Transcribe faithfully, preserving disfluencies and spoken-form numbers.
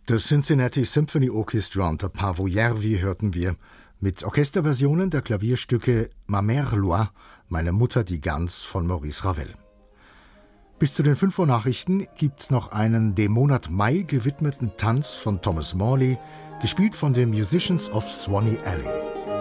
Das Cincinnati Symphony Orchestra unter Paavo Järvi hörten wir mit Orchesterversionen der Klavierstücke Ma Mère Loi, Meine Mutter die Gans von Maurice Ravel. Bis zu den fünf Uhr Nachrichten gibt's noch einen dem Monat Mai gewidmeten Tanz von Thomas Morley, gespielt von den Musicians of Swanee Alley.